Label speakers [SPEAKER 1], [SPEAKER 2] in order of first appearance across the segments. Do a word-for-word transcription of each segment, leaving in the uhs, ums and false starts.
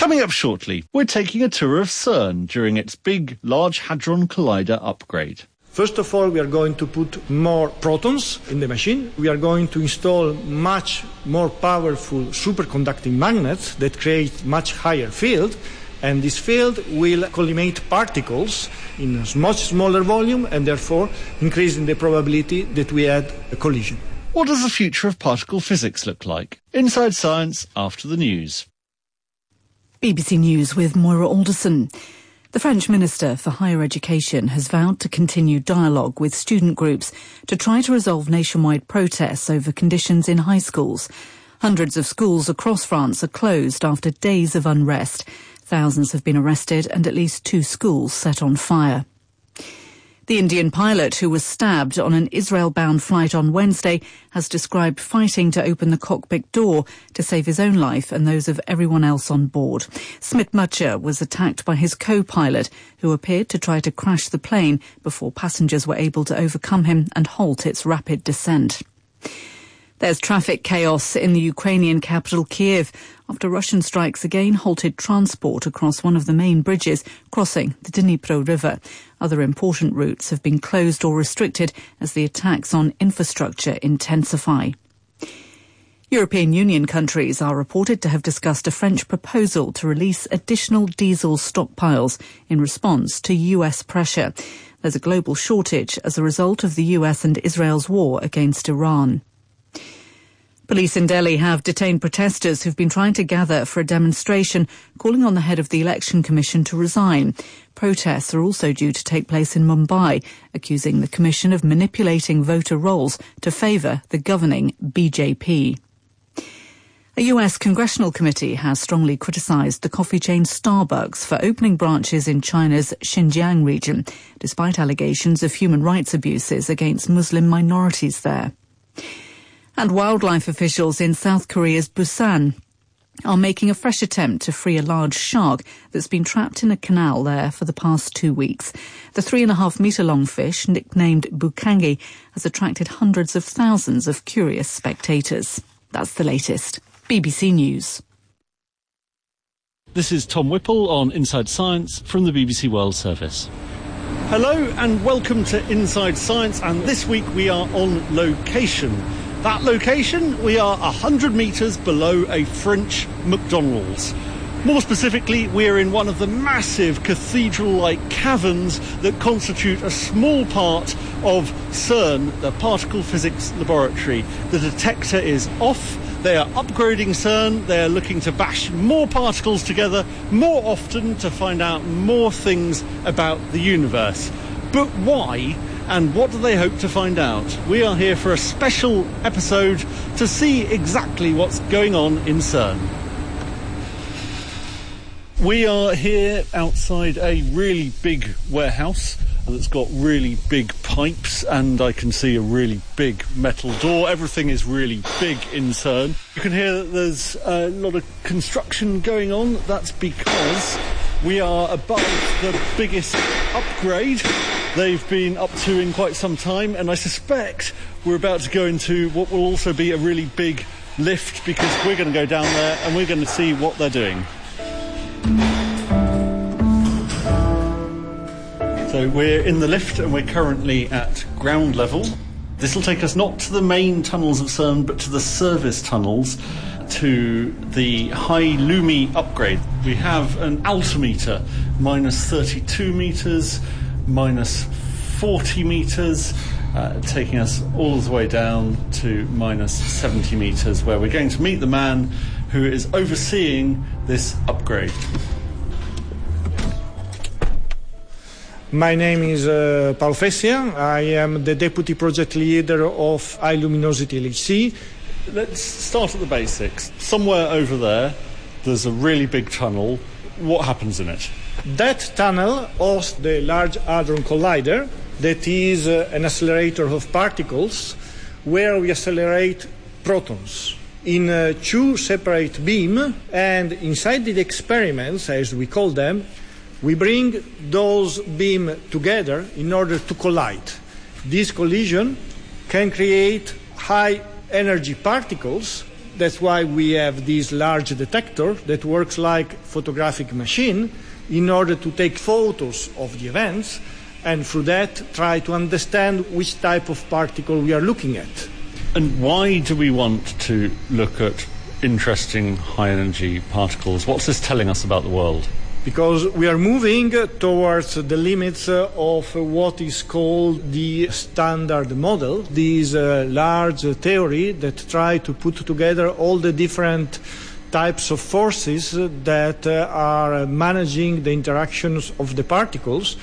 [SPEAKER 1] Coming up shortly, we're taking a tour of CERN during its big Large Hadron Collider upgrade.
[SPEAKER 2] First of all, we are going to put more protons in the machine. We are going to install much more powerful superconducting magnets that create much higher field. And this field will collimate particles in a much smaller volume and therefore increasing the probability that we had a collision.
[SPEAKER 1] What does the future of particle physics look like? Inside Science after the news.
[SPEAKER 3] B B C News with Moira Alderson. The French Minister for Higher Education has vowed to continue dialogue with student groups to try to resolve nationwide protests over conditions in high schools. Hundreds of schools across France are closed after days of unrest. Thousands have been arrested and at least two schools set on fire. The Indian pilot who was stabbed on an Israel-bound flight on Wednesday has described fighting to open the cockpit door to save his own life and those of everyone else on board. Smit Mutcher was attacked by his co-pilot, who appeared to try to crash the plane before passengers were able to overcome him and halt its rapid descent. There's traffic chaos in the Ukrainian capital Kiev after Russian strikes again halted transport across one of the main bridges crossing the Dnipro River. Other important routes have been closed or restricted as the attacks on infrastructure intensify. European Union countries are reported to have discussed a French proposal to release additional diesel stockpiles in response to U S pressure. There's a global shortage as a result of the U S and Israel's war against Iran. Police in Delhi have detained protesters who've been trying to gather for a demonstration calling on the head of the Election Commission to resign. Protests are also due to take place in Mumbai, accusing the Commission of manipulating voter rolls to favour the governing B J P. A U S congressional committee has strongly criticised the coffee chain Starbucks for opening branches in China's Xinjiang region, despite allegations of human rights abuses against Muslim minorities there. And wildlife officials in South Korea's Busan are making a fresh attempt to free a large shark that's been trapped in a canal there for the past two weeks. The three and a half metre long fish, nicknamed Bukangi, has attracted hundreds of thousands of curious spectators. That's the latest. B B C News.
[SPEAKER 1] This is Tom Whipple on Inside Science from the B B C World Service. Hello and welcome to Inside Science, and this week we are on location. That location, we are one hundred metres below a French McDonald's. More specifically, we're in one of the massive cathedral-like caverns that constitute a small part of CERN, the Particle Physics Laboratory. The detector is off. They are upgrading CERN. They are looking to bash more particles together more often to find out more things about the universe. But why? And what do they hope to find out? We are here for a special episode to see exactly what's going on in CERN. We are here outside a really big warehouse that's got really big pipes, and I can see a really big metal door. Everything is really big in CERN. You can hear that there's a lot of construction going on. That's because we are above the biggest upgrade they've been up to in quite some time, and I suspect we're about to go into what will also be a really big lift, because we're going to go down there and we're going to see what they're doing. So we're in the lift and we're currently at ground level. This will take us not to the main tunnels of CERN, but to the service tunnels, to the High Lumi upgrade. We have an altimeter, minus thirty-two metres, minus forty metres, uh, taking us all the way down to minus seventy metres, where we're going to meet the man who is overseeing this upgrade.
[SPEAKER 2] My name is uh, Paul Fessia. I am the Deputy Project Leader of High Luminosity L H C.
[SPEAKER 1] Let's start at the basics. Somewhere over there, there's a really big tunnel. What happens in it?
[SPEAKER 2] That tunnel hosts the Large Hadron Collider, that is uh, an accelerator of particles where we accelerate protons in uh, two separate beams, and inside the experiments, as we call them, we bring those beams together in order to collide. This collision can create high energy particles That's why we have this large detector that works like photographic machine in order to take photos of the events, and through that try to understand which type of particle we are looking at.
[SPEAKER 1] And why do we want to look at interesting high-energy particles? What's this telling us about the world?
[SPEAKER 2] Because we are moving towards the limits of what is called the Standard Model, this uh, large theory that tries to put together all the different types of forces that uh, are managing the interactions of the particles.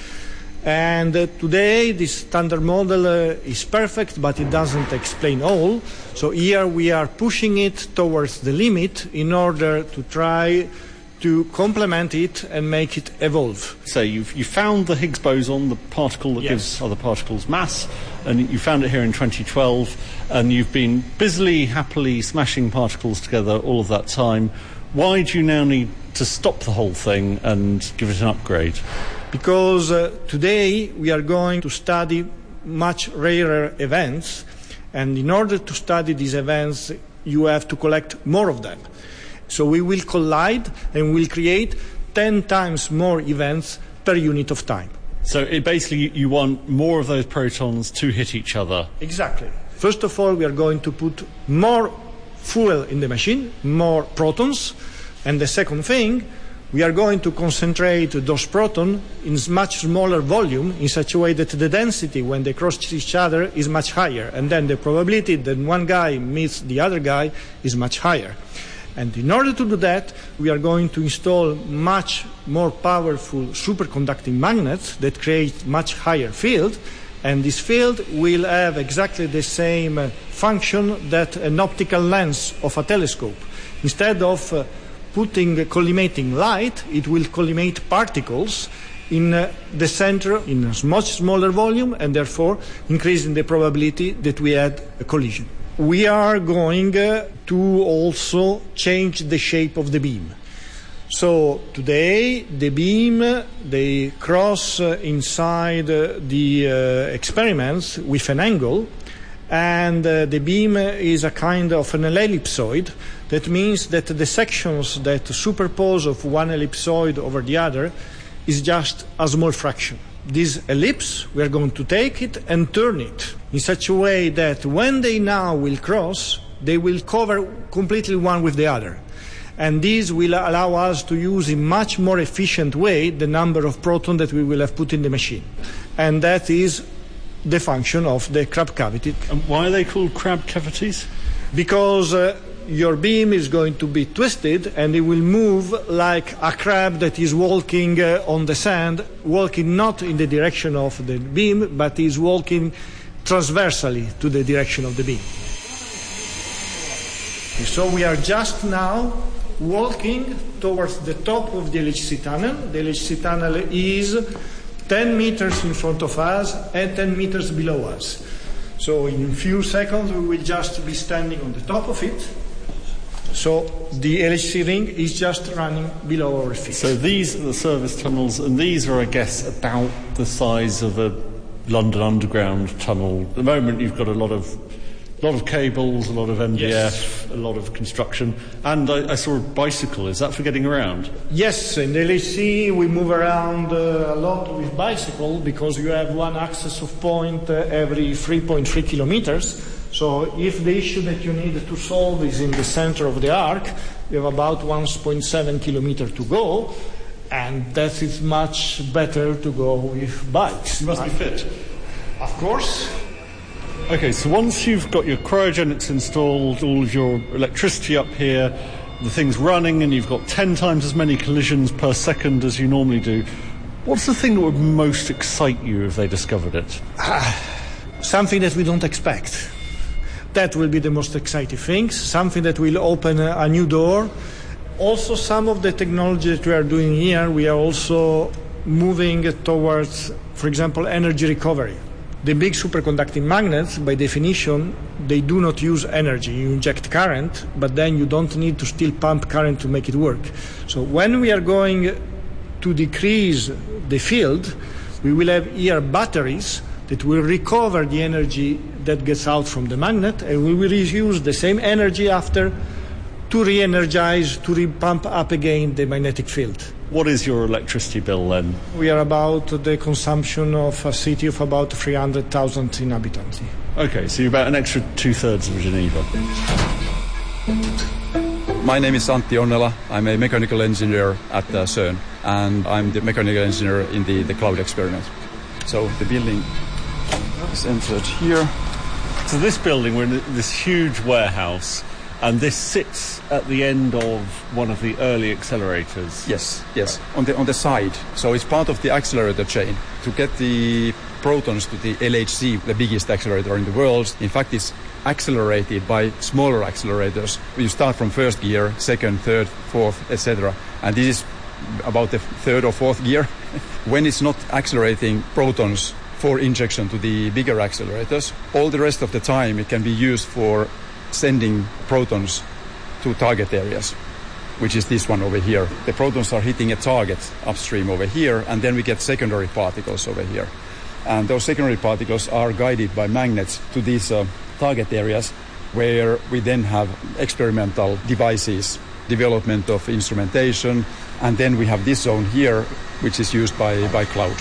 [SPEAKER 2] And uh, today this Standard Model uh, is perfect, but it doesn't explain all. So here we are pushing it towards the limit in order to try to complement it and make it evolve.
[SPEAKER 1] So you've you found the Higgs boson, the particle that yes. gives other particles mass, and you found it here in twenty twelve, and you've been busily, happily smashing particles together all of that time. Why do you now need to stop the whole thing and give it an upgrade?
[SPEAKER 2] Because uh, today we are going to study much rarer events, and in order to study these events, you have to collect more of them. So we will collide and we'll create ten times more events per unit of time.
[SPEAKER 1] So it basically you want more of those protons to hit each other.
[SPEAKER 2] Exactly. First of all, we are going to put more fuel in the machine, more protons. And the second thing, we are going to concentrate those protons in much smaller volume in such a way that the density when they cross each other is much higher. And then the probability that one guy meets the other guy is much higher. And in order to do that, we are going to install much more powerful superconducting magnets that create much higher field, and this field will have exactly the same uh, function that an optical lens of a telescope. Instead of uh, putting uh, collimating light, it will collimate particles in uh, the center in a much smaller volume, and therefore increasing the probability that we had a collision. We are going uh, to also change the shape of the beam. So today the beam, uh, they cross uh, inside uh, the uh, experiments with an angle, and uh, the beam is a kind of an ellipsoid. That means that the sections that superpose of one ellipsoid over the other is just a small fraction. This ellipse, we are going to take it and turn it in such a way that when they now will cross, they will cover completely one with the other. And this will allow us to use in much more efficient way the number of protons that we will have put in the machine. And that is the function of the crab cavity.
[SPEAKER 1] And why are they called crab cavities?
[SPEAKER 2] Because uh, your beam is going to be twisted and it will move like a crab that is walking uh, on the sand, walking not in the direction of the beam, but is walking transversally to the direction of the beam. So we are just now walking towards the top of the L H C tunnel. The L H C tunnel is ten meters in front of us and ten meters below us. So in a few seconds we will just be standing on the top of it. So the L H C ring is just running below our feet.
[SPEAKER 1] So these are the service tunnels, and these are, I guess, about the size of a London Underground tunnel. At the moment you've got a lot of A lot of cables, a lot of M D F, yes. A lot of construction. And I, I saw a bicycle. Is that for getting around?
[SPEAKER 2] Yes, in the L H C we move around uh, a lot with bicycle because you have one axis of point uh, every three point three kilometers. So if the issue that you need to solve is in the center of the arc, you have about one point seven kilometers to go, and that is much better to go with bikes.
[SPEAKER 1] You must be fit.
[SPEAKER 2] Of course.
[SPEAKER 1] Okay, so once you've got your cryogenics installed, all of your electricity up here, the thing's running, and you've got ten times as many collisions per second as you normally do, what's the thing that would most excite you if they discovered it?
[SPEAKER 2] Something that we don't expect. That will be the most exciting thing, something that will open a, a new door. Also, some of the technology that we are doing here, we are also moving towards, for example, energy recovery. The big superconducting magnets, by definition, they do not use energy. You inject current, but then you don't need to still pump current to make it work. So when we are going to decrease the field, we will have here batteries that will recover the energy that gets out from the magnet, and we will reuse the same energy after to re-energize, to re-pump up again the magnetic field.
[SPEAKER 1] What is your electricity bill then?
[SPEAKER 2] We are about the consumption of a city of about three hundred thousand inhabitants.
[SPEAKER 1] Okay, so you're about an extra two-thirds of Geneva.
[SPEAKER 4] My name is Antti Onnela. I'm a mechanical engineer at uh, CERN, and I'm the mechanical engineer in the, the cloud experiment. So the building is entered here.
[SPEAKER 1] So this building, we're in this huge warehouse, and this sits at the end of one of the early accelerators.
[SPEAKER 4] Yes, yes, on the on the side. So it's part of the accelerator chain. To get the protons to the L H C, the biggest accelerator in the world, in fact, it's accelerated by smaller accelerators. You start from first gear, second, third, fourth, et cetera. And this is about the third or fourth gear. When it's not accelerating protons for injection to the bigger accelerators, all the rest of the time it can be used for sending protons to target areas, which is this one over here. The protons are hitting a target upstream over here, and then we get secondary particles over here. And those secondary particles are guided by magnets to these uh, target areas, where we then have experimental devices, development of instrumentation, and then we have this zone here, which is used by, by cloud.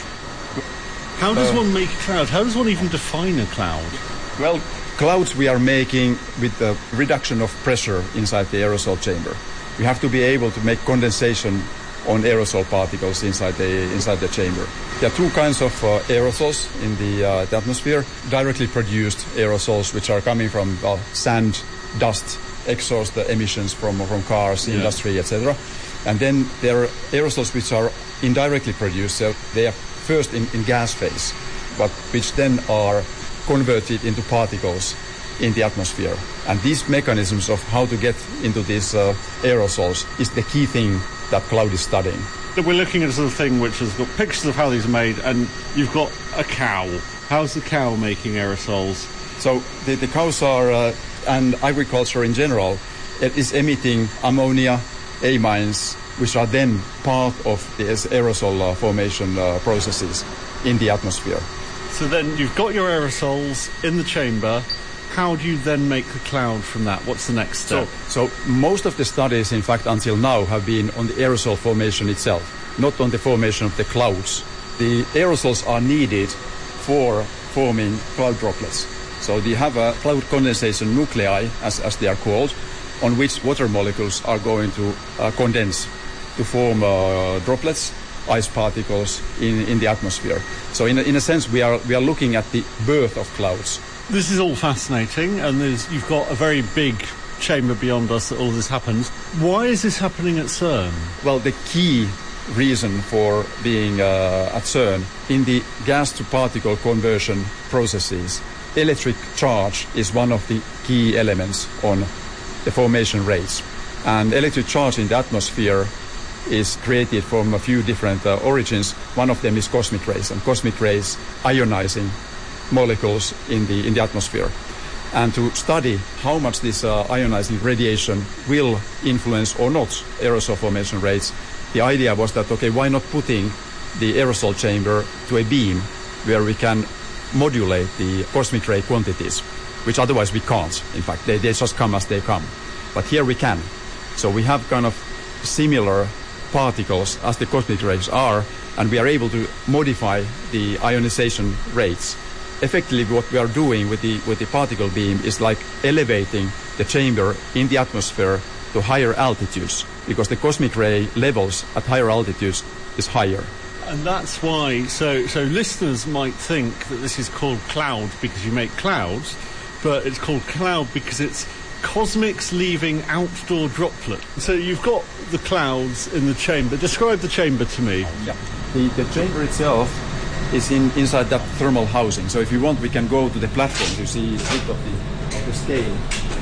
[SPEAKER 1] How does
[SPEAKER 4] uh,
[SPEAKER 1] one make a cloud? How does one even define a cloud?
[SPEAKER 4] Well, clouds we are making with the reduction of pressure inside the aerosol chamber. We have to be able to make condensation on aerosol particles inside the inside the chamber. There are two kinds of uh, aerosols in the, uh, the atmosphere. Directly produced aerosols, which are coming from uh, sand, dust, exhaust emissions from from cars, yeah. industry, et cetera. And then there are aerosols which are indirectly produced. So they are first in, in gas phase, but which then are converted into particles in the atmosphere. And these mechanisms of how to get into these uh, aerosols is the key thing that cloud is studying.
[SPEAKER 1] We're looking at a sort of thing which has got pictures of how these are made, and you've got a cow. How's the cow making aerosols?
[SPEAKER 4] So the, the cows are, uh, and agriculture in general, it is emitting ammonia, amines, which are then part of the aerosol uh, formation uh, processes in the atmosphere.
[SPEAKER 1] So then you've got your aerosols in the chamber. How do you then make the cloud from that? What's the next step?
[SPEAKER 4] So, so most of the studies, in fact, until now have been on the aerosol formation itself, not on the formation of the clouds. The aerosols are needed for forming cloud droplets. So you have a cloud condensation nuclei, as, as they are called, on which water molecules are going to uh, condense to form uh, droplets, ice particles in, in the atmosphere. So in a, in a sense, we are we are looking at the birth of clouds.
[SPEAKER 1] This is all fascinating, and there's, you've got a very big chamber beyond us that all this happens. Why is this happening at CERN?
[SPEAKER 4] Well, the key reason for being uh, at CERN, in the gas-to-particle conversion processes, electric charge is one of the key elements on the formation rates. And electric charge in the atmosphere is created from a few different uh, origins. One of them is cosmic rays, and cosmic rays ionizing molecules in the in the atmosphere. And to study how much this uh, ionizing radiation will influence or not aerosol formation rates, the idea was that, okay, why not putting the aerosol chamber to a beam where we can modulate the cosmic ray quantities, which otherwise we can't. In fact, they, they just come as they come. But here we can. So we have kind of similar particles as the cosmic rays are, and we are able to modify the ionization rates. Effectively, what we are doing with the with the particle beam is like elevating the chamber in the atmosphere to higher altitudes, because the cosmic ray levels at higher altitudes is higher.
[SPEAKER 1] And that's why, so so listeners might think that this is called cloud because you make clouds, but it's called cloud because it's cosmics leaving outdoor droplet. So you've got the clouds in the chamber. Describe the chamber to me.
[SPEAKER 4] Yeah. The, the chamber itself is in, inside that thermal housing. So if you want, we can go to the platform to see a bit of the, of the scale.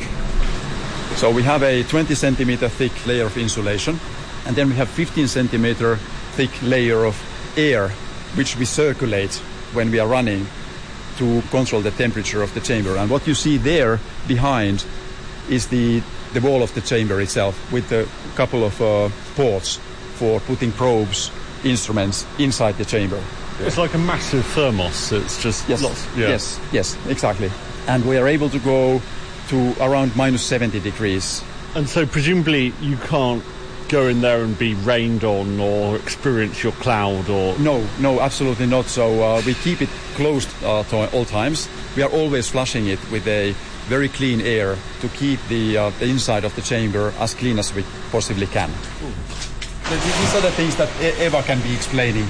[SPEAKER 4] So we have a twenty centimeter thick layer of insulation, and then we have fifteen centimeter thick layer of air, which we circulate when we are running to control the temperature of the chamber. And what you see there behind is the, the wall of the chamber itself, with a couple of uh, ports for putting probes, instruments inside the chamber.
[SPEAKER 1] It's like a massive thermos. It's just
[SPEAKER 4] yes,
[SPEAKER 1] lots. Yeah.
[SPEAKER 4] Yes, yes, exactly. And we are able to go to around minus seventy degrees.
[SPEAKER 1] And so presumably you can't go in there and be rained on or experience your cloud or...
[SPEAKER 4] No, no, absolutely not. So uh, we keep it closed uh, to all times. We are always flushing it with a very clean air to keep the, uh, the inside of the chamber as clean as we possibly can. So these are the things that Eva can be explaining.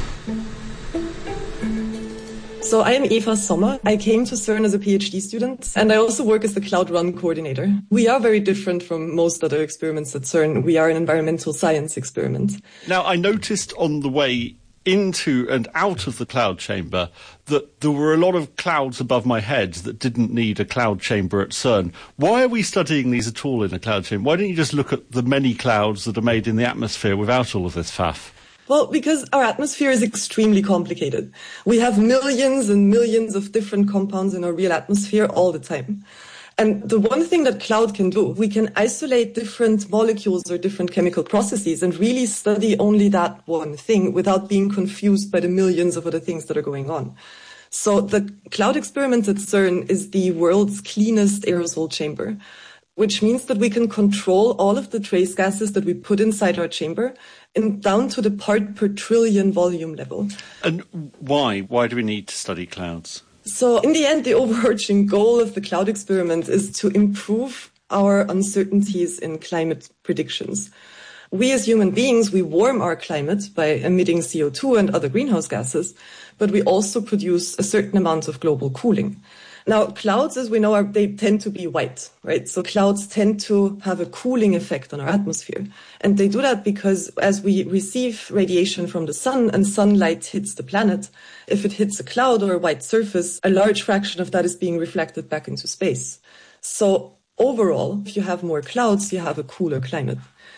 [SPEAKER 5] So I am Eva Sommer. I came to CERN as a PhD student, and I also work as the Cloud Run coordinator. We are very different from most other experiments at CERN. We are an environmental science experiment.
[SPEAKER 1] Now, I noticed on the way into and out of the cloud chamber that there were a lot of clouds above my head that didn't need a cloud chamber at CERN. Why are we studying these at all in a cloud chamber? Why don't you just look at the many clouds that are made in the atmosphere without all of this faff?
[SPEAKER 5] Well, because our atmosphere is extremely complicated. We have millions and millions of different compounds in our real atmosphere all the time. And the one thing that cloud can do, we can isolate different molecules or different chemical processes and really study only that one thing without being confused by the millions of other things that are going on. So the cloud experiment at CERN is the world's cleanest aerosol chamber, which means that we can control all of the trace gases that we put inside our chamber and down to the part per trillion volume level.
[SPEAKER 1] And why? Why do we need to study clouds?
[SPEAKER 5] So in the end, the overarching goal of the cloud experiment is to improve our uncertainties in climate predictions. We as human beings, we warm our climate by emitting C O two and other greenhouse gases, but we also produce a certain amount of global cooling. Now, clouds, as we know, are, they tend to be white, right? So clouds tend to have a cooling effect on our atmosphere. And they do that because as we receive radiation from the sun and sunlight hits the planet, if it hits a cloud or a white surface, a large fraction of that is being reflected back into space. So overall, if you have more clouds, you have a cooler climate.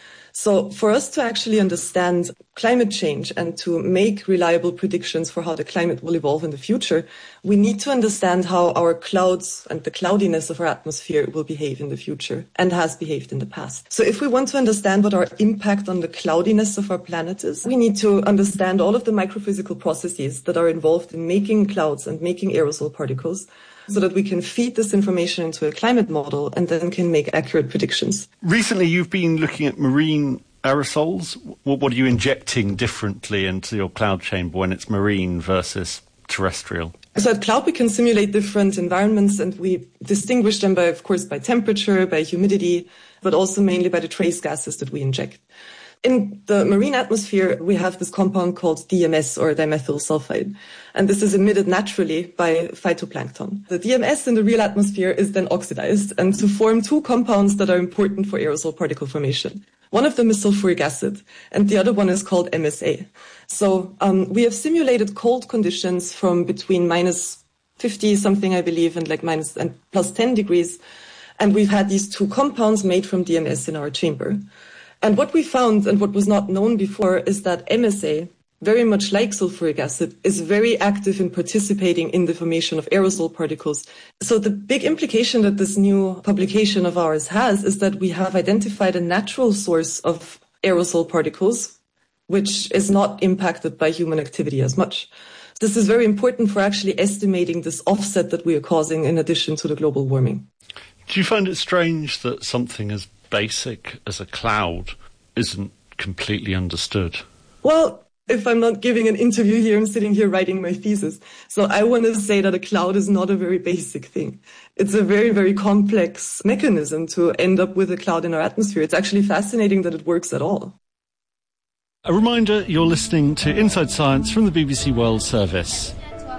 [SPEAKER 5] So for us to actually understand climate change and to make reliable predictions for how the climate will evolve in the future, we need to understand how our clouds and the cloudiness of our atmosphere will behave in the future and has behaved in the past. So if we want to understand what our impact on the cloudiness of our planet is, we need to understand all of the microphysical processes that are involved in making clouds and making aerosol particles, so that we can feed this information into a climate model and then can make accurate predictions.
[SPEAKER 1] Recently, you've been looking at marine aerosols. What, what are you injecting differently into your cloud chamber when it's marine versus terrestrial?
[SPEAKER 5] So at Cloud, we can simulate different environments, and we distinguish them by, of course, by temperature, by humidity, but also mainly by the trace gases that we inject. In the marine atmosphere, we have this compound called D M S, or dimethyl sulfide, and this is emitted naturally by phytoplankton. The D M S in the real atmosphere is then oxidized and to form two compounds that are important for aerosol particle formation. One of them is sulfuric acid, and the other one is called M S A. So um, we have simulated cold conditions from between minus fifty something, I believe, and like minus and plus ten degrees, and we've had these two compounds made from D M S in our chamber. And what we found, and what was not known before, is that M S A, very much like sulfuric acid, is very active in participating in the formation of aerosol particles. So the big implication that this new publication of ours has is that we have identified a natural source of aerosol particles, which is not impacted by human activity as much. This is very important for actually estimating this offset that we are causing in addition to the global warming.
[SPEAKER 1] Do you find it strange that something as basic as a cloud isn't completely understood?
[SPEAKER 5] Well, if I'm not giving an interview here, I'm sitting here writing my thesis. So I want to say that a cloud is not a very basic thing. It's a very, very complex mechanism to end up with a cloud in our atmosphere. It's actually fascinating that it works at all.
[SPEAKER 1] A reminder, you're listening to Inside Science from the B B C World Service.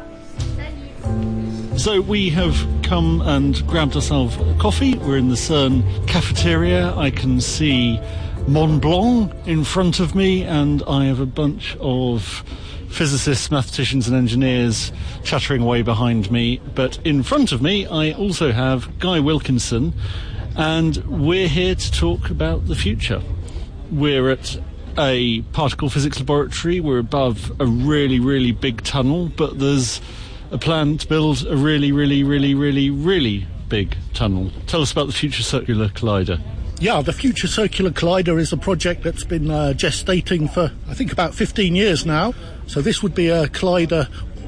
[SPEAKER 1] So we have come and grabbed ourselves a coffee. We're in the CERN cafeteria. I can see Mont Blanc in front of me, and I have a bunch of physicists, mathematicians and engineers chattering away behind me. But in front of me, I also have Guy Wilkinson, and we're here to talk about the future. We're at a particle physics laboratory. We're above a really, really big tunnel, but there's a plan to build a really, really, really, really, really big tunnel. Tell us about the Future Circular Collider.
[SPEAKER 6] Yeah, the Future Circular Collider is a project that's been uh, gestating for, I think, about fifteen years now. So this would be a collider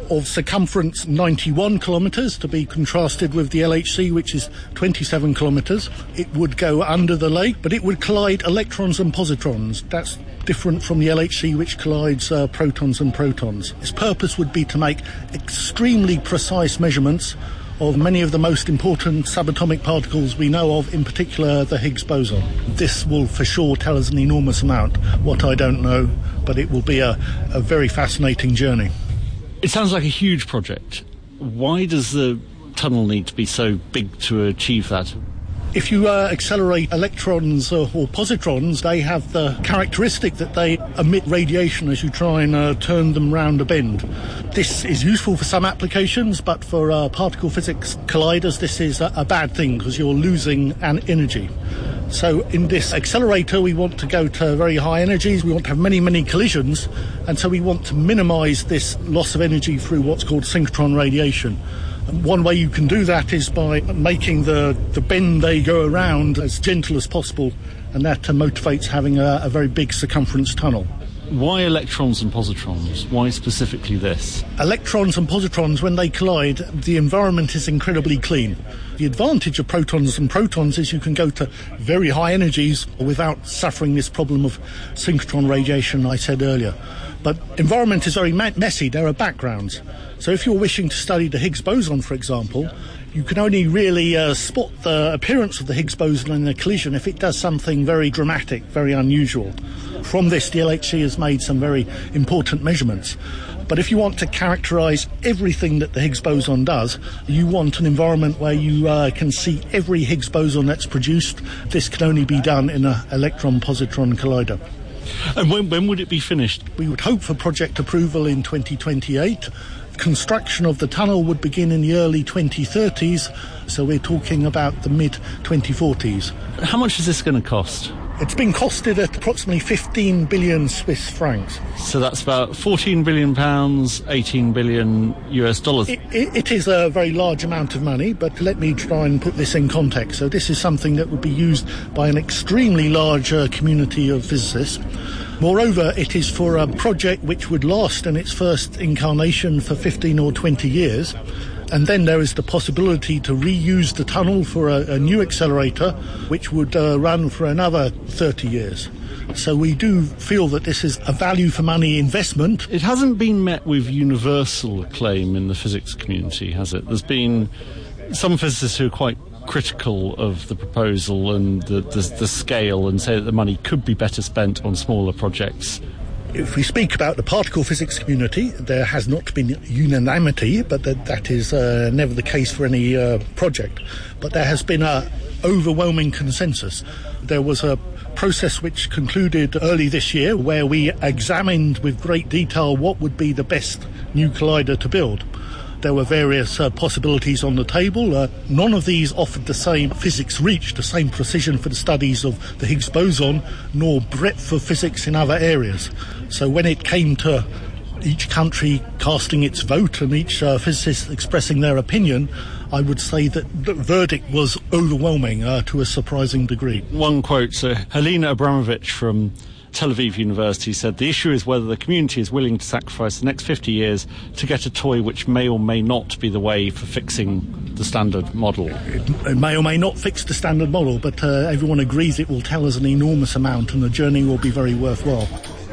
[SPEAKER 6] of circumference ninety-one kilometres, to be contrasted with the L H C, which is twenty-seven kilometres. It would go under the lake, but it would collide electrons and positrons. That's different from the L H C, which collides uh, protons and protons. Its purpose would be to make extremely precise measurements of many of the most important subatomic particles we know of, in particular the Higgs boson. This will for sure tell us an enormous amount. What I don't know, but it will be a, a very fascinating journey.
[SPEAKER 1] It sounds like a huge project. Why does the tunnel need to be so big to achieve that?
[SPEAKER 6] If you uh, accelerate electrons uh, or positrons, they have the characteristic that they emit radiation as you try and uh, turn them round a bend. This is useful for some applications, but for uh, particle physics colliders, this is a, a bad thing because you're losing an energy. So in this accelerator, we want to go to very high energies. We want to have many, many collisions. And so we want to minimize this loss of energy through what's called synchrotron radiation. And one way you can do that is by making the, the bend they go around as gentle as possible, and that uh, motivates having a, a very big circumference tunnel.
[SPEAKER 1] Why electrons and positrons? Why specifically this?
[SPEAKER 6] Electrons and positrons, when they collide, the environment is incredibly clean. The advantage of protons and protons is you can go to very high energies without suffering this problem of synchrotron radiation I said earlier. But environment is very messy. There are backgrounds. So if you're wishing to study the Higgs boson, for example, you can only really uh, spot the appearance of the Higgs boson in a collision if it does something very dramatic, very unusual. From this, the L H C has made some very important measurements. But if you want to characterise everything that the Higgs boson does, you want an environment where you uh, can see every Higgs boson that's produced. This can only be done in an electron-positron collider.
[SPEAKER 1] And when, when would it be finished?
[SPEAKER 6] We would hope for project approval in twenty twenty-eight. Construction of the tunnel would begin in the early twenty thirties, so we're talking about the mid twenty forties.
[SPEAKER 1] How much is this going to cost?
[SPEAKER 6] It's been costed at approximately fifteen billion Swiss francs.
[SPEAKER 1] So that's about fourteen billion pounds, eighteen billion U S dollars.
[SPEAKER 6] It, it, it is a very large amount of money, but let me try and put this in context. So this is something that would be used by an extremely large uh, community of physicists. Moreover, it is for a project which would last in its first incarnation for fifteen or twenty years. And then there is the possibility to reuse the tunnel for a, a new accelerator, which would uh, run for another thirty years. So we do feel that this is a value for money investment.
[SPEAKER 1] It hasn't been met with universal acclaim in the physics community, has it? There's been some physicists who are quite critical of the proposal and the, the, the scale, and say that the money could be better spent on smaller projects.
[SPEAKER 6] If we speak about the particle physics community, there has not been unanimity, but that, that is uh, never the case for any uh, project. But there has been an overwhelming consensus. There was a process which concluded early this year where we examined with great detail what would be the best new collider to build. There were various uh, possibilities on the table. Uh, none of these offered the same physics reach, the same precision for the studies of the Higgs boson, nor breadth of physics in other areas. So when it came to each country casting its vote and each uh, physicist expressing their opinion, I would say that the verdict was overwhelming uh, to a surprising degree.
[SPEAKER 1] One quote, so Helena Abramovich from Tel Aviv University said, "The issue is whether the community is willing to sacrifice the next fifty years to get a toy which may or may not be the way for fixing the standard model."
[SPEAKER 6] It, it may or may not fix the standard model, but uh, everyone agrees it will tell us an enormous amount and the journey will be very worthwhile.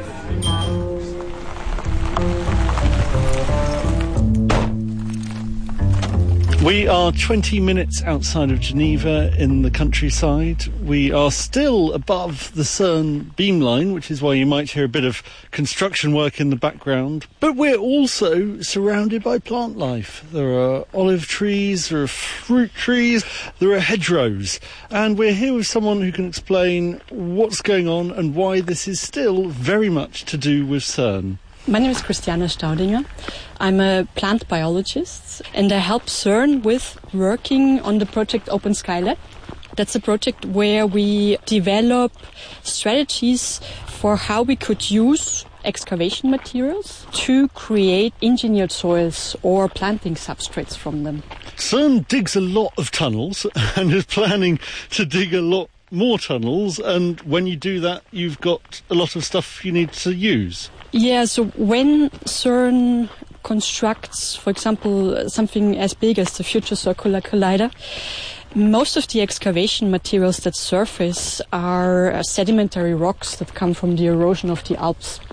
[SPEAKER 1] We are twenty minutes outside of Geneva in the countryside. We are still above the CERN beamline, which is why you might hear a bit of construction work in the background. But we're also surrounded by plant life. There are olive trees, there are fruit trees, there are hedgerows. And we're here with someone who can explain what's going on and why this is still very much to do with CERN.
[SPEAKER 7] My name is Christiane Staudinger. I'm a plant biologist and I help CERN with working on the project Open Sky Lab. That's a project where we develop strategies for how we could use excavation materials to create engineered soils or planting substrates from them.
[SPEAKER 1] CERN digs a lot of tunnels and is planning to dig a lot more tunnels, and when you do that, you've got a lot of stuff you need to use.
[SPEAKER 7] Yeah, so when CERN constructs, for example, something as big as the Future Circular Collider, most of the excavation materials that surface are sedimentary rocks that come from the erosion of the Alps.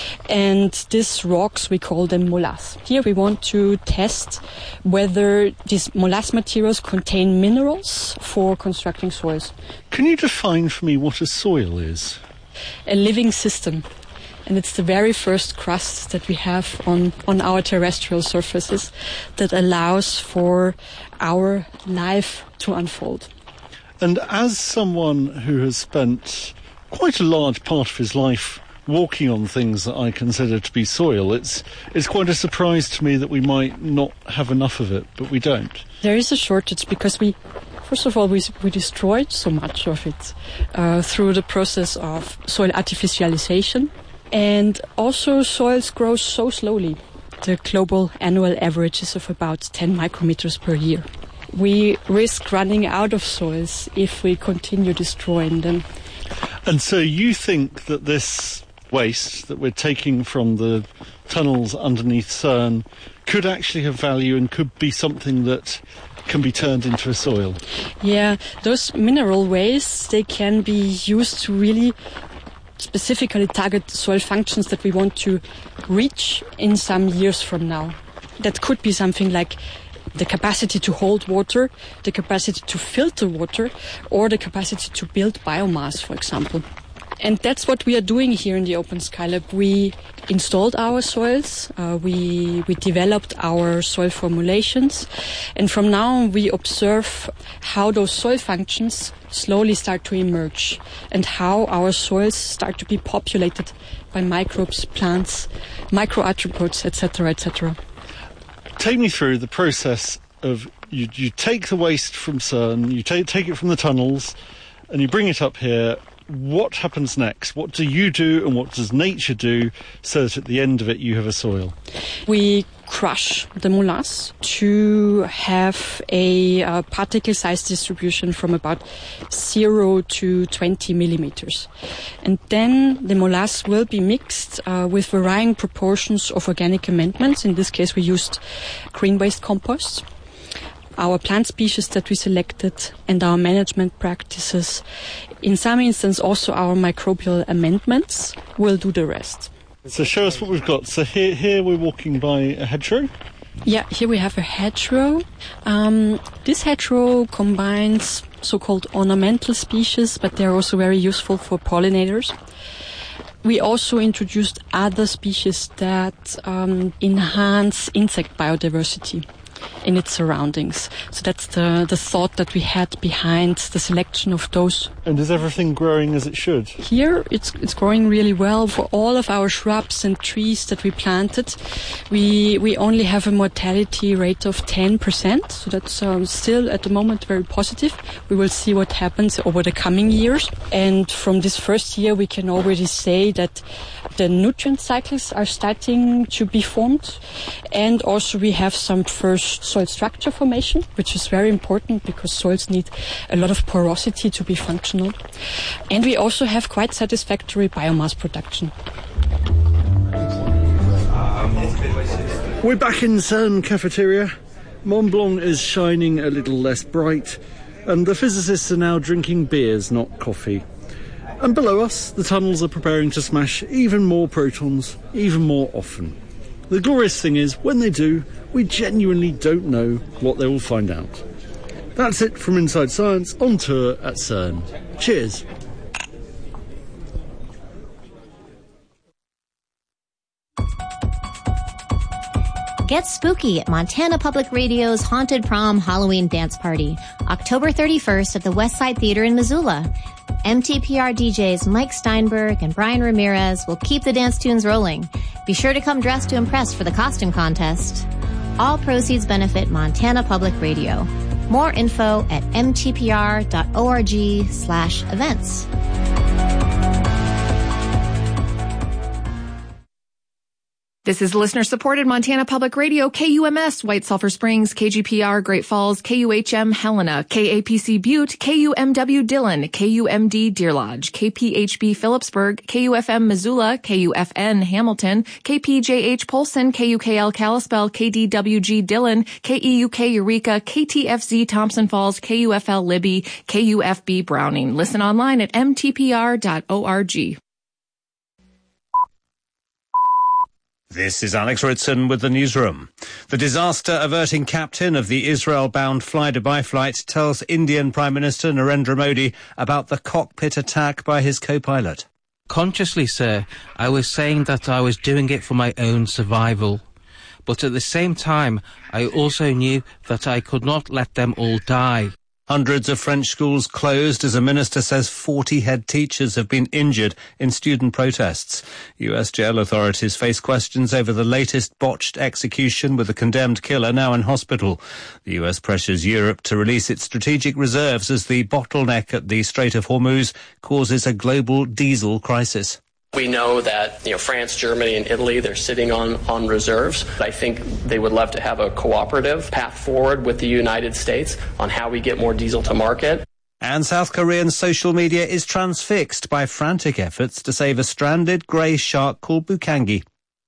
[SPEAKER 7] And these rocks, we call them molasse. Here we want to test whether these molasse materials contain minerals for constructing soils.
[SPEAKER 1] Can you define for me what a soil is?
[SPEAKER 7] A living system. And it's the very first crust that we have on, on our terrestrial surfaces that allows for our life to unfold.
[SPEAKER 1] And as someone who has spent quite a large part of his life walking on things that I consider to be soil, it's it's quite a surprise to me that we might not have enough of it, but we don't.
[SPEAKER 7] There is a shortage because we, first of all, we, we destroyed so much of it uh, through the process of soil artificialization. And also soils grow so slowly. The global annual average is of about ten micrometers per year. We risk running out of soils if we continue destroying them.
[SPEAKER 1] And so you think that this waste that we're taking from the tunnels underneath CERN could actually have value and could be something that can be turned into a soil?
[SPEAKER 7] Yeah, those mineral wastes, they can be used to really specifically target soil functions that we want to reach in some years from now. That could be something like the capacity to hold water, the capacity to filter water, or the capacity to build biomass, for example. And that's what we are doing here in the Open Skylab. We installed our soils, uh, we we developed our soil formulations, and from now on we observe how those soil functions slowly start to emerge and how our soils start to be populated by microbes, plants, microarthropods, et cetera, et cetera.
[SPEAKER 1] Take me through the process of you, you take the waste from CERN, you take take it from the tunnels, and you bring it up here. What happens next? What do you do and what does nature do so that at the end of it you have a soil?
[SPEAKER 7] We crush the molasse to have a uh, particle size distribution from about zero to twenty millimeters. And then the molasse will be mixed uh, with varying proportions of organic amendments. In this case we used green waste compost. Our plant species that we selected and our management practices. In some instances, also our microbial amendments will do the rest.
[SPEAKER 1] So show us what we've got. So here, here we're walking by a hedgerow.
[SPEAKER 7] Yeah, here we have a hedgerow. Um, this hedgerow combines so-called ornamental species, but they're also very useful for pollinators. We also introduced other species that um, enhance insect biodiversity in its surroundings. So that's the, the thought that we had behind the selection of those.
[SPEAKER 1] And is everything growing as it should?
[SPEAKER 7] Here it's it's growing really well. For all of our shrubs and trees that we planted, we we only have a mortality rate of ten percent. So that's um, still at the moment very positive. We will see what happens over the coming years. And from this first year we can already say that the nutrient cycles are starting to be formed. And also we have some first soil structure formation, which is very important because soils need a lot of porosity to be functional. And we also have quite satisfactory biomass production.
[SPEAKER 1] We're back in CERN cafeteria. Mont Blanc is shining a little less bright, and the physicists are now drinking beers, not coffee. And below us, the tunnels are preparing to smash even more protons, even more often. The glorious thing is, when they do, we genuinely don't know what they will find out. That's it from Inside Science on tour at CERN. Cheers.
[SPEAKER 8] Get spooky at Montana Public Radio's Haunted Prom Halloween Dance Party, October thirty-first at the Westside Theater in Missoula. M T P R D Js Mike Steinberg and Brian Ramirez will keep the dance tunes rolling. Be sure to come dressed to impress for the costume contest. All proceeds benefit Montana Public Radio. More info at m t p r dot org slash events.
[SPEAKER 9] This is listener-supported Montana Public Radio, K U M S, White Sulphur Springs, K G P R, Great Falls, K U H M, Helena, K A P C Butte, K U M W Dillon, K U M D Deer Lodge, K P H B Phillipsburg, K U F M Missoula, K U F N Hamilton, K P J H Polson, K U K L Kalispell, K D W G Dillon, K E U K Eureka, K T F Z Thompson Falls, K U F L Libby, K U F B Browning. Listen online at m t p r dot org.
[SPEAKER 10] This is Alex Ritson with the newsroom. The disaster-averting captain of the Israel-bound Fly-Dubai flight tells Indian Prime Minister Narendra Modi about the cockpit attack by his co-pilot.
[SPEAKER 11] Consciously, sir, I was saying that I was doing it for my own survival. But at the same time, I also knew that I could not let them all die.
[SPEAKER 10] Hundreds of French schools closed as a minister says forty head teachers have been injured in student protests. U S jail authorities face questions over the latest botched execution with a condemned killer now in hospital. The U S pressures Europe to release its strategic reserves as the bottleneck at the Strait of Hormuz causes a global diesel crisis.
[SPEAKER 12] We know that, you know, France, Germany, and Italy, they're sitting on, on reserves. I think they would love to have a cooperative path forward with the United States on how we get more diesel to market.
[SPEAKER 10] And South Korean social media is transfixed by frantic efforts to save a stranded grey shark called Bukangi.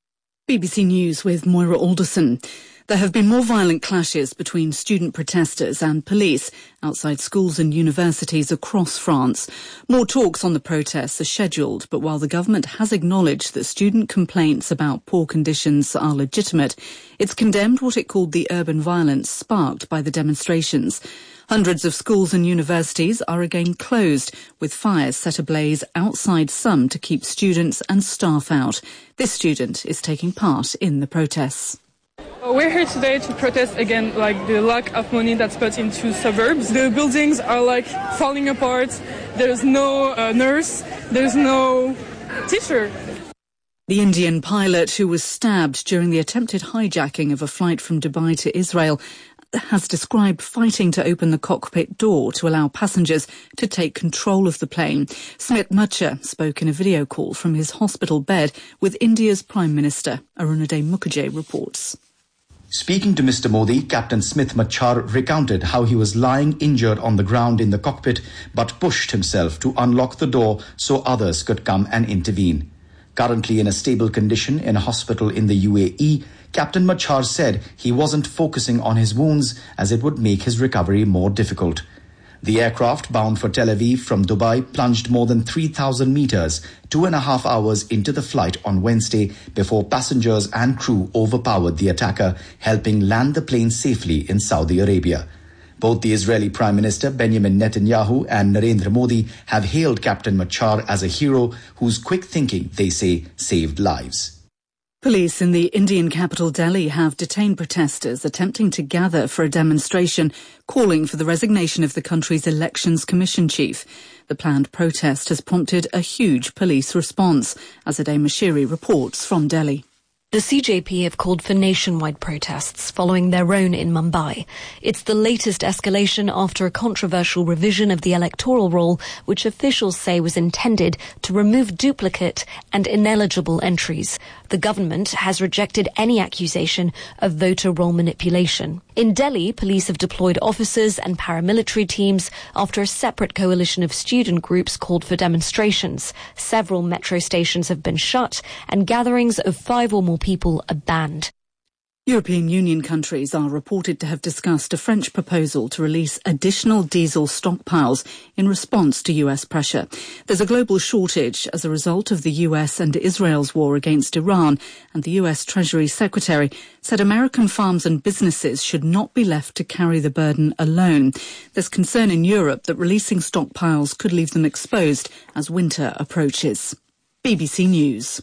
[SPEAKER 3] B B C News with Moira Alderson. There have been more violent clashes between student protesters and police outside schools and universities across France. More talks on the protests are scheduled, but while the government has acknowledged that student complaints about poor conditions are legitimate, it's condemned what it called the urban violence sparked by the demonstrations. Hundreds of schools and universities are again closed, with fires set ablaze outside some to keep students and staff out. This student is taking part in the protests.
[SPEAKER 13] We're here today to protest again, like the lack of money that's put into suburbs. The buildings are like falling apart. There's no uh, nurse. There's no teacher.
[SPEAKER 3] The Indian pilot who was stabbed during the attempted hijacking of a flight from Dubai to Israel has described fighting to open the cockpit door to allow passengers to take control of the plane. Smit Machar spoke in a video call from his hospital bed with India's Prime Minister. Arunadhay Mukherjee reports.
[SPEAKER 14] Speaking to Mister Modi, Captain Smit Machar recounted how he was lying injured on the ground in the cockpit but pushed himself to unlock the door so others could come and intervene. Currently in a stable condition in a hospital in the U A E, Captain Machar said he wasn't focusing on his wounds as it would make his recovery more difficult. The aircraft bound for Tel Aviv from Dubai plunged more than three thousand meters, two and a half hours into the flight on Wednesday before passengers and crew overpowered the attacker, helping land the plane safely in Saudi Arabia. Both the Israeli Prime Minister Benjamin Netanyahu and Narendra Modi have hailed Captain Machar as a hero whose quick thinking, they say, saved lives.
[SPEAKER 3] Police in the Indian capital Delhi have detained protesters attempting to gather for a demonstration calling for the resignation of the country's Elections Commission chief. The planned protest has prompted a huge police response, Azadeh Mashiri reports from Delhi.
[SPEAKER 15] The C J P have called for nationwide protests following their own in Mumbai. It's the latest escalation after a controversial revision of the electoral roll, which officials say was intended to remove duplicate and ineligible entries. The government has rejected any accusation of voter roll manipulation. In Delhi, police have deployed officers and paramilitary teams after a separate coalition of student groups called for demonstrations. Several metro stations have been shut and gatherings of five or more people are banned.
[SPEAKER 3] European Union countries are reported to have discussed a French proposal to release additional diesel stockpiles in response to U S pressure. There's a global shortage as a result of the U S and Israel's war against Iran, and the U S Treasury Secretary said American farms and businesses should not be left to carry the burden alone. There's concern in Europe that releasing stockpiles could leave them exposed as winter approaches. B B C News.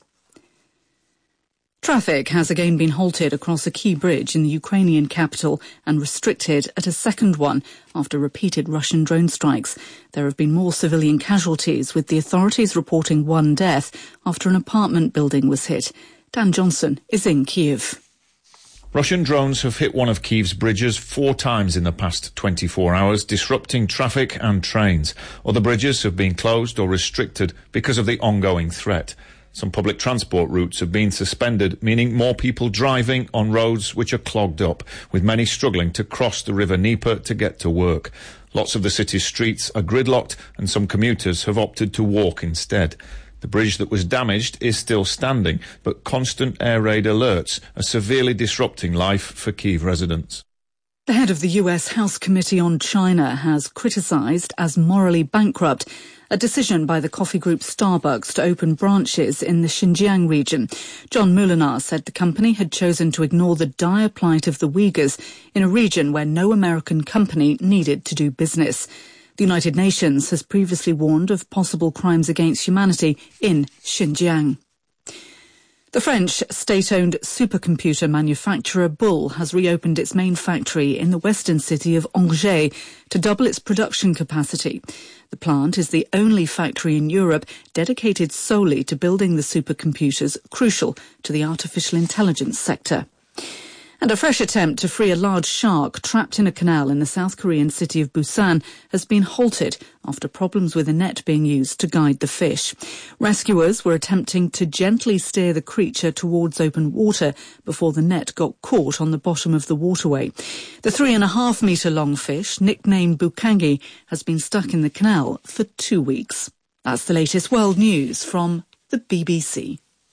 [SPEAKER 3] Traffic has again been halted across a key bridge in the Ukrainian capital and restricted at a second one after repeated Russian drone strikes. There have been more civilian casualties, with the authorities reporting one death after an apartment building was hit. Dan Johnson is in Kyiv.
[SPEAKER 16] Russian drones have hit one of Kyiv's bridges four times in the past twenty-four hours, disrupting traffic and trains. Other bridges have been closed or restricted because of the ongoing threat. Some public transport routes have been suspended, meaning more people driving on roads which are clogged up, with many struggling to cross the River Dnieper to get to work. Lots of the city's streets are gridlocked, and some commuters have opted to walk instead. The bridge that was damaged is still standing, but constant air raid alerts are severely disrupting life for Kyiv residents.
[SPEAKER 3] The head of the U S House Committee on China has criticised as morally bankrupt a decision by the coffee group Starbucks to open branches in the Xinjiang region. John Moulinar said the company had chosen to ignore the dire plight of the Uyghurs in a region where no American company needed to do business. The United Nations has previously warned of possible crimes against humanity in Xinjiang. The French state-owned supercomputer manufacturer Bull has reopened its main factory in the western city of Angers to double its production capacity. The plant is the only factory in Europe dedicated solely to building the supercomputers crucial to the artificial intelligence sector. And a fresh attempt to free a large shark trapped in a canal in the South Korean city of Busan has been halted after problems with a net being used to guide the fish. Rescuers were attempting to gently steer the creature towards open water before the net got caught on the bottom of the waterway. The three and a half metre long fish, nicknamed Bukangi, has been stuck in the canal for two weeks. That's the latest world news from the B B C.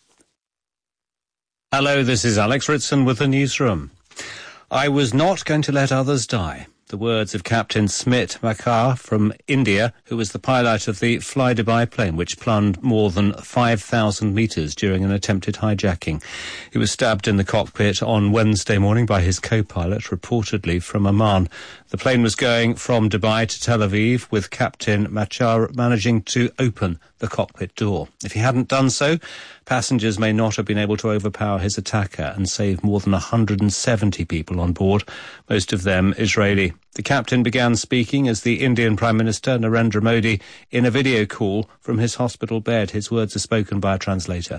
[SPEAKER 10] Hello, this is Alex Ritson with the newsroom. I was not going to let others die. The words of Captain Smit Machar from India, who was the pilot of the Fly Dubai plane, which plunged more than five thousand metres during an attempted hijacking. He was stabbed in the cockpit on Wednesday morning by his co-pilot, reportedly from Amman. The plane was going from Dubai to Tel Aviv, with Captain Machar managing to open the cockpit door. If he hadn't done so, passengers may not have been able to overpower his attacker and save more than one hundred seventy people on board, most of them Israeli. The captain began speaking as the Indian Prime Minister Narendra Modi in a video call from his hospital bed. His words are spoken by a translator.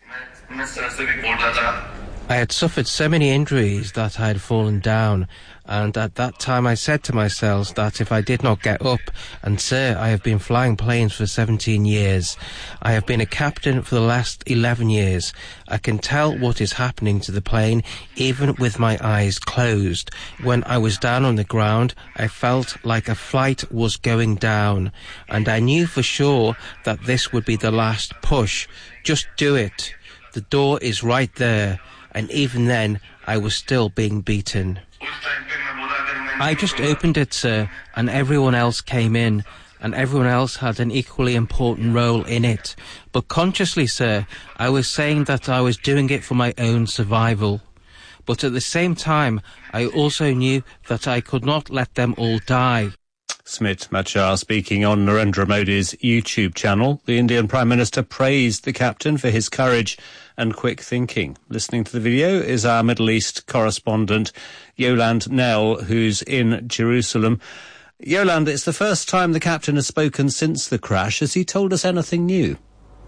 [SPEAKER 11] I had suffered so many injuries that I had fallen down, and at that time I said to myself that if I did not get up, and sir, I have been flying planes for seventeen years. I have been a captain for the last eleven years. I can tell what is happening to the plane even with my eyes closed. When I was down on the ground, I felt like a flight was going down, and I knew for sure that this would be the last push. Just do it. The door is right there. And even then, I was still being beaten. I just opened it, sir, and everyone else came in, and everyone else had an equally important role in it. But consciously, sir, I was saying that I was doing it for my own survival. But at the same time, I also knew that I could not let them all die.
[SPEAKER 10] Smit Machar speaking on Narendra Modi's YouTube channel. The Indian Prime Minister praised the captain for his courage and quick thinking. Listening to the video is our Middle East correspondent, Yolande Nell, who's in Jerusalem. Yolande, it's the first time the captain has spoken since the crash. Has he told us anything new?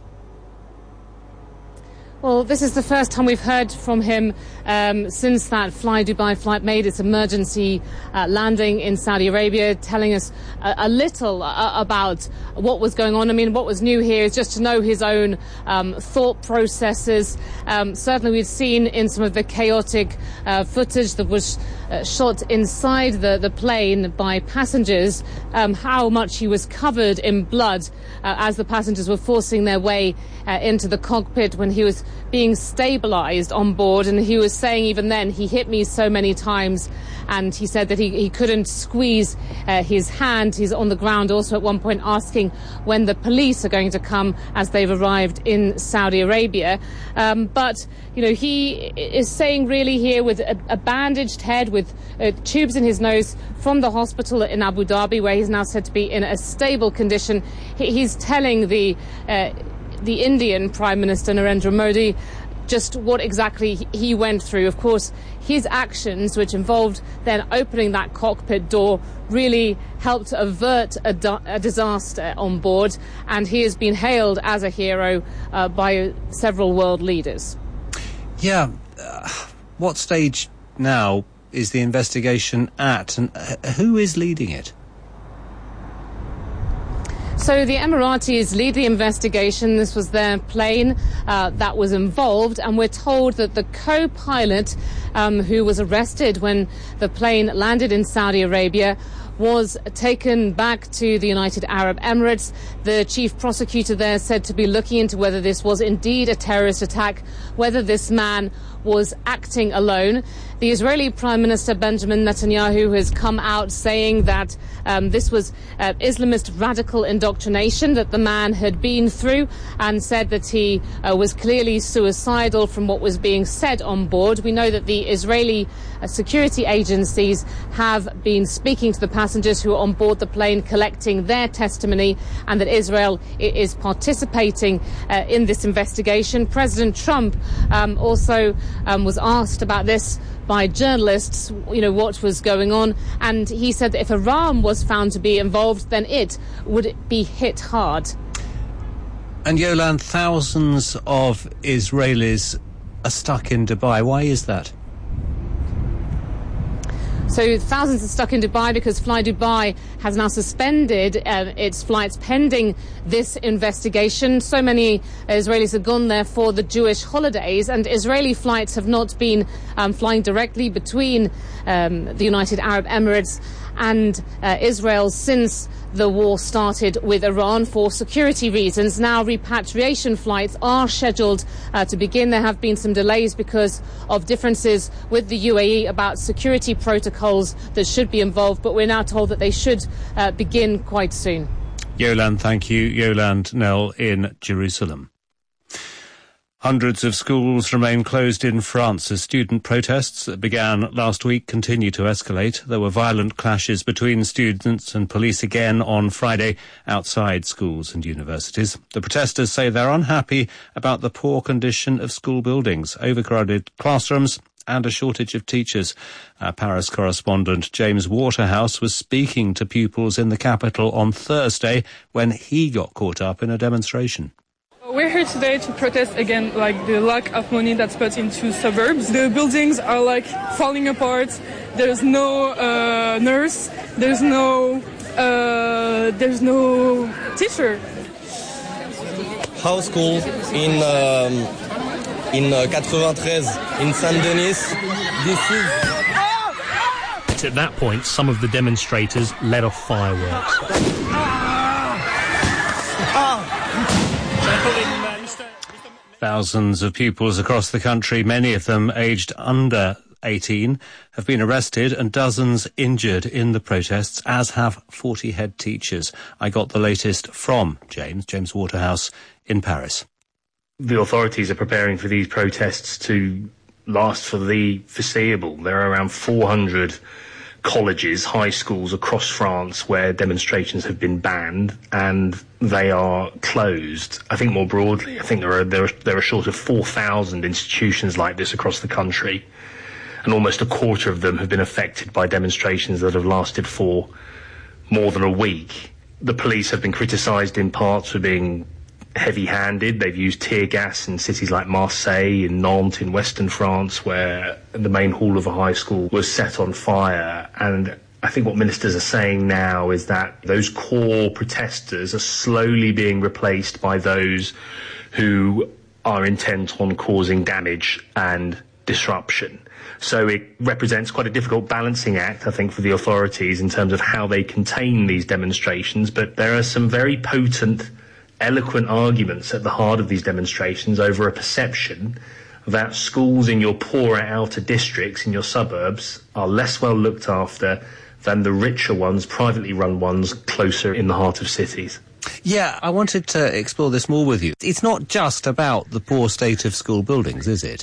[SPEAKER 17] Well, this is the first time we've heard from him um, since that Fly Dubai flight made its emergency uh, landing in Saudi Arabia, telling us a, a little uh, about what was going on. I mean, what was new here is just to know his own um, thought processes. Um, certainly we've seen in some of the chaotic uh, footage that was uh, shot inside the, the plane by passengers, um, how much he was covered in blood uh, as the passengers were forcing their way uh, into the cockpit when he was being stabilized on board. And he was saying even then, he hit me so many times, and he said that he, he couldn't squeeze uh, his hand. He's on the ground also at one point asking when the police are going to come as they've arrived in Saudi Arabia. Um, but, you know, he is saying really here with a, a bandaged head, with uh, tubes in his nose from the hospital in Abu Dhabi, where he's now said to be in a stable condition. He, he's telling the uh, the Indian Prime Minister Narendra Modi just what exactly he went through. Of course, his actions, which involved then opening that cockpit door, really helped avert a, di- a disaster on board, and he has been hailed as a hero uh, by several world leaders.
[SPEAKER 10] Yeah, uh, what stage now is the investigation at, and uh, who is leading it?
[SPEAKER 17] So the Emiratis lead the investigation. This was their plane uh, that was involved, and we're told that the co-pilot um, who was arrested when the plane landed in Saudi Arabia was taken back to the United Arab Emirates. The chief prosecutor there said to be looking into whether this was indeed a terrorist attack, whether this man was acting alone. The Israeli Prime Minister Benjamin Netanyahu has come out saying that um, this was uh, Islamist radical indoctrination that the man had been through, and said that he uh, was clearly suicidal from what was being said on board. We know that the Israeli uh, security agencies have been speaking to the passengers who are on board the plane, collecting their testimony, and that Israel is participating uh, in this investigation. President Trump um, also um, was asked about this by journalists, you know, what was going on, and he said that if Iran was found to be involved, then it would be hit hard.
[SPEAKER 10] And Yolande, thousands of Israelis are stuck in Dubai. Why is that?
[SPEAKER 17] So thousands are stuck in Dubai because Fly Dubai has now suspended uh, its flights pending this investigation. So many Israelis have gone there for the Jewish holidays, and Israeli flights have not been um, flying directly between um, the United Arab Emirates and uh, Israel since the war started with Iran for security reasons. Now repatriation flights are scheduled uh, to begin. There have been some delays because of differences with the U A E about security protocols that should be involved, but we're now told that they should uh, begin quite soon.
[SPEAKER 10] Yolande, thank you. Yolande Knell in Jerusalem. Hundreds of schools remain closed in France as student protests that began last week continue to escalate. There were violent clashes between students and police again on Friday outside schools and universities. The protesters say they're unhappy about the poor condition of school buildings, overcrowded classrooms and a shortage of teachers. Our Paris correspondent James Waterhouse was speaking to pupils in the capital on Thursday when he got caught up in a demonstration.
[SPEAKER 13] We're here today to protest again, like, the lack of money that's put into suburbs. The buildings are like falling apart. There's no uh, nurse. There's no uh, there's no teacher.
[SPEAKER 18] House school in um, in uh, eighty-three in Saint-Denis. This is.
[SPEAKER 19] At that point, some of the demonstrators let off fireworks.
[SPEAKER 10] Thousands of pupils across the country, many of them aged under eighteen, have been arrested and dozens injured in the protests, as have forty head teachers. I got the latest from James, James Waterhouse in Paris.
[SPEAKER 19] The authorities are preparing for these protests to last for the foreseeable. There are around four hundred colleges, high schools across France where demonstrations have been banned and they are closed. I think more broadly, I think there are there are, there are short of four thousand institutions like this across the country, and almost a quarter of them have been affected by demonstrations that have lasted for more than a week. The police have been criticised in part for being heavy-handed. They've used tear gas in cities like Marseille, in Nantes, in western France, where the main hall of a high school was set on fire. And I think what ministers are saying now is that those core protesters are slowly being replaced by those who are intent on causing damage and disruption. So it represents quite a difficult balancing act, I think, for the authorities in terms of how they contain these demonstrations. But there are some very potent, eloquent arguments at the heart of these demonstrations over a perception that schools in your poorer outer districts, in your suburbs, are less well looked after than the richer ones, privately run ones, closer in the heart of cities.
[SPEAKER 10] Yeah, I wanted to explore this more with you. It's not just about the poor state of school buildings, is it?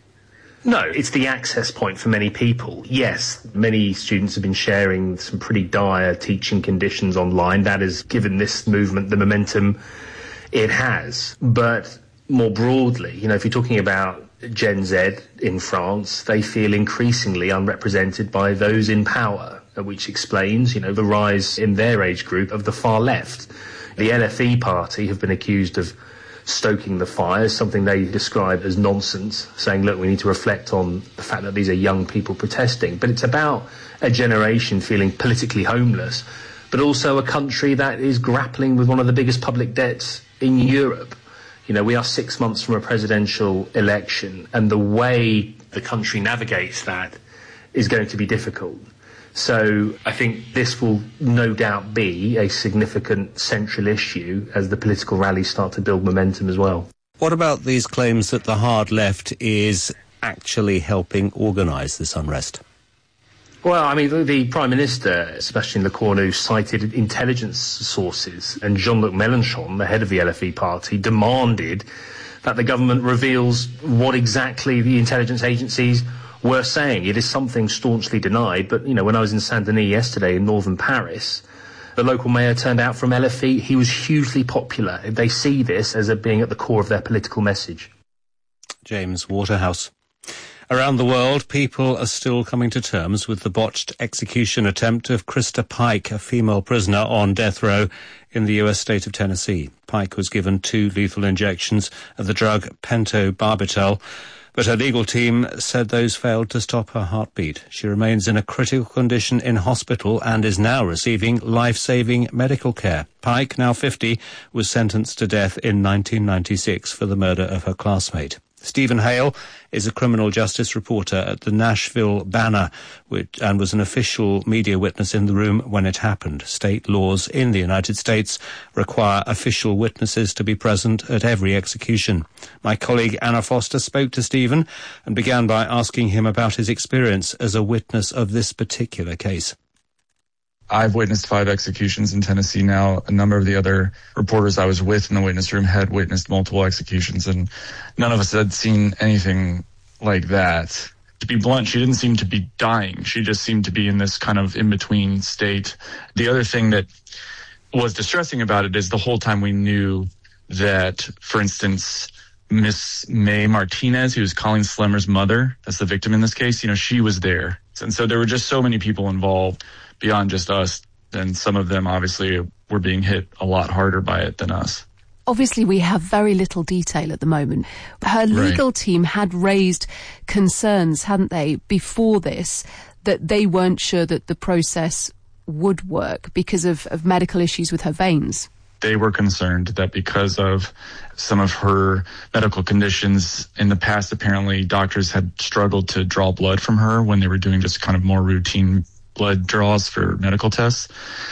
[SPEAKER 19] No, it's the access point for many people. Yes, many students have been sharing some pretty dire teaching conditions online. That has given this movement the momentum it has. But more broadly, you know, if you're talking about Gen Z in France, they feel increasingly unrepresented by those in power, which explains, you know, the rise in their age group of the far left. The L F E party have been accused of stoking the fires, something they describe as nonsense, saying, look, we need to reflect on the fact that these are young people protesting. But it's about a generation feeling politically homeless but also a country that is grappling with one of the biggest public debts in Europe. You know, we are six months from a presidential election, and the way the country navigates that is going to be difficult. So I think this will no doubt be a significant central issue as the political rallies start to build momentum as well.
[SPEAKER 10] What about these claims that the hard left is actually helping organise this unrest?
[SPEAKER 19] Well, I mean, the, the Prime Minister, Sébastien Lecornu, cited intelligence sources, and Jean-Luc Mélenchon, the head of the L F I party, demanded that the government reveals what exactly the intelligence agencies were saying. It is something staunchly denied, but, you know, when I was in Saint-Denis yesterday in northern Paris, the local mayor turned out from L F I. He was hugely popular. They see this as a, being at the core of their political message.
[SPEAKER 10] James Waterhouse. Around the world, people are still coming to terms with the botched execution attempt of Krista Pike, a female prisoner on death row in the U S state of Tennessee. Pike was given two lethal injections of the drug pentobarbital, but her legal team said those failed to stop her heartbeat. She remains in a critical condition in hospital and is now receiving life-saving medical care. Pike, now fifty, was sentenced to death in nineteen ninety-six for the murder of her classmate. Stephen Hale is a criminal justice reporter at the Nashville Banner which, and was an official media witness in the room when it happened. State laws in the United States require official witnesses to be present at every execution. My colleague Anna Foster spoke to Stephen and began by asking him about his experience as a witness of this particular case.
[SPEAKER 20] I've witnessed five executions in Tennessee now. A number of the other reporters I was with in the witness room had witnessed multiple executions, and none of us had seen anything like that. To be blunt, she didn't seem to be dying. She just seemed to be in this kind of in-between state. The other thing that was distressing about it is the whole time we knew that, for instance, Miss May Martinez, who was Colleen Slemmer's mother, that's the victim in this case, you know, she was there. And so there were just so many people involved beyond just us, and some of them obviously were being hit a lot harder by it than us.
[SPEAKER 21] Obviously, we have very little detail at the moment. Her legal right. team had raised concerns, hadn't they, before this, that they weren't sure that the process would work because of, of medical issues with her veins.
[SPEAKER 20] They were concerned that because of some of her medical conditions in the past, apparently doctors had struggled to draw blood from her when they were doing just kind of more routine blood draws for medical tests.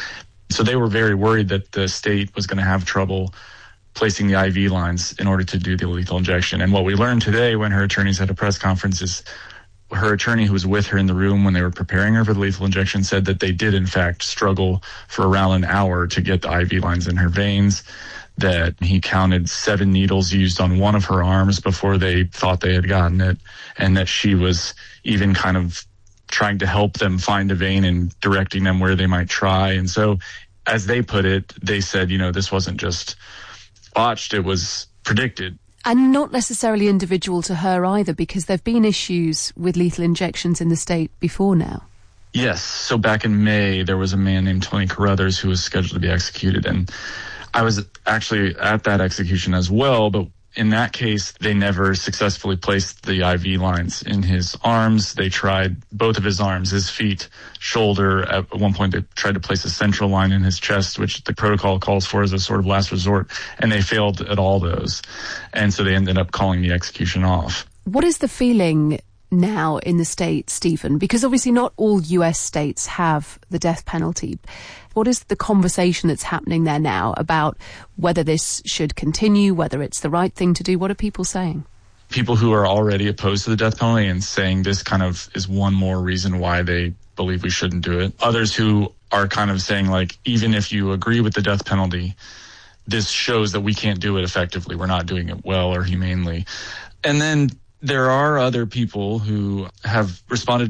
[SPEAKER 20] So they were very worried that the state was going to have trouble placing the I V lines in order to do the lethal injection. And what we learned today when her attorneys had a press conference is her attorney who was with her in the room when they were preparing her for the lethal injection said that they did in fact struggle for around an hour to get the I V lines in her veins, that he counted seven needles used on one of her arms before they thought they had gotten it, and that she was even kind of trying to help them find a vein and directing them where they might try. And so, as they put it, they said, you know, this wasn't just botched, it was predicted.
[SPEAKER 21] And not necessarily individual to her either, because there have been issues with lethal injections in the state before now.
[SPEAKER 20] Yes. So back in May, there was a man named Tony Carruthers who was scheduled to be executed. And I was actually at that execution as well, but in that case, they never successfully placed the I V lines in his arms. They tried both of his arms, his feet, shoulder. At one point, they tried to place a central line in his chest, which the protocol calls for as a sort of last resort, and they failed at all those. And so they ended up calling the execution off.
[SPEAKER 21] What is the feeling now in the States, Stephen? Because obviously not all U S states have the death penalty. What is the conversation that's happening there now about whether this should continue, whether it's the right thing to do? What are people saying?
[SPEAKER 20] People who are already opposed to the death penalty and saying this kind of is one more reason why they believe we shouldn't do it. Others who are kind of saying, like, even if you agree with the death penalty, this shows that we can't do it effectively. We're not doing it well or humanely. And then there are other people who have responded